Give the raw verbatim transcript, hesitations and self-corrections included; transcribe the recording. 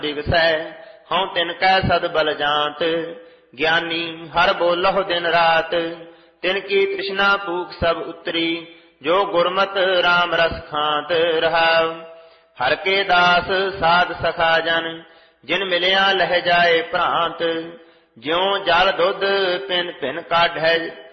ਦਿਗਸੈ ਹਉ ਤਿਨ ਕੈ ਸਦ ਬਲ ਜਾਂਤ। ਗਿਆਨੀ ਹਰ ਬੋਲਹੁ ਦਿਨ ਰਾਤ, ਤਿਨ ਕੀ ਤ੍ਰਿਸ਼ਨਾ ਭੂਖ ਸਭ ਉਤਰੀ। ਜੋ ਗੁਰਮਤਿ ਰਾਮ ਰਸ ਖਾਂਤ ਰਹਾਉ। ਹਰ ਕੇ ਦਾਸ ਸਾਧ ਸਖਾ ਜਨ, ਜਿਨ ਮਿਲਿਆ ਲਹਿ ਜਾਏ ਭ੍ਰਾਂਤ। ਜਿਉ ਜਲ ਦੁੱਧ ਭਿਨ ਭਿਨ ਕਾਢੈ